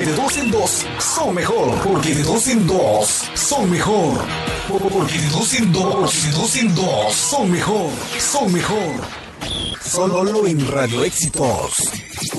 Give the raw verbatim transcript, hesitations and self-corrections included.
de dos en dos son mejor. Porque de dos en dos son mejor. Porque de dos en dos, de dos en dos son mejor. Son mejor. Solo en Radio Éxitos.